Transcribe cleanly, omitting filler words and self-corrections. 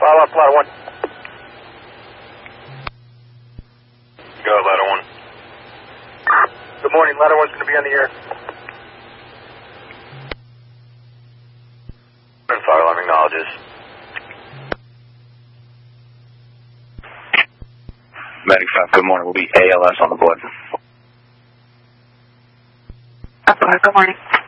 File up, ladder 1. Go, ladder 1. Good morning, ladder 1's going to be on the air. Fire alarm acknowledges. Medic 5, good morning. We'll be ALS on the board. Good morning.